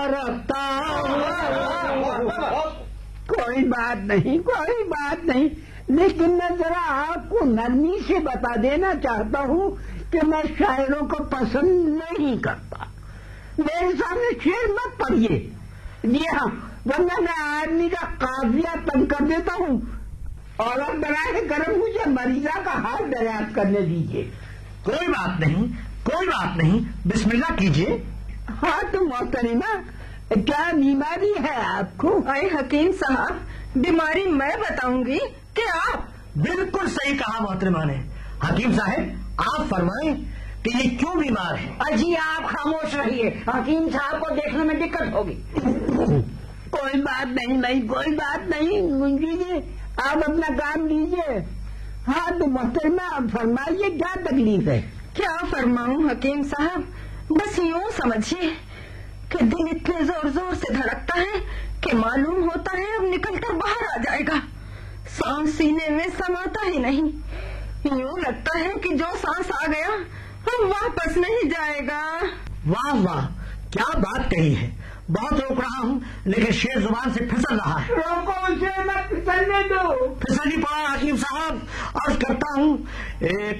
रखता हूँ। कोई बात नहीं, लेकिन मैं जरा आपको नरमी से बता देना चाहता हूँ कि मैं शायरों को पसंद नहीं करता। मेरे सामने शेर मत पढ़िए। जी हाँ, वरना मैं आदमी का काफिया तंग कर देता हूँ। और अब बनाए गरम मुझे मरीजा का हाल दरियाफ्त करने दीजिए। कोई बात नहीं, बिस्मिल्लाह कीजिए। हाँ तो मोहतरमा, क्या बीमारी है आपको? अरे हकीम साहब, बीमारी मैं बताऊंगी कि आप? बिल्कुल सही कहा मोहतरमा ने। हकीम साहब आप फरमाएं कि ये क्यों बीमार है? अजी आप खामोश रहिए, हकीम साहब को देखने में दिक्कत होगी। कोई बात नहीं, मुंशी जी आप अपना काम कीजिए। हाँ तो मोहतरमा फरमाइए, क्या तकलीफ है? क्या फरमाऊं हकीम साहब, बस यूं समझिए कि दिल इतने जोर जोर से धड़कता है कि मालूम होता है अब निकलकर बाहर आ जाएगा। सांस सीने में समाता ही नहीं। यूं लगता है कि जो सांस आ गया अब वापस नहीं जाएगा। वाह, क्या बात कही है। बहुत रोक रहा हूँ लेकिन शेर जुबान से फिसल रहा है। रोको उसे, मत फिसलने दो। फिसल नहीं पड़ा हकीम साहब। अर्ज करता हूँ, एक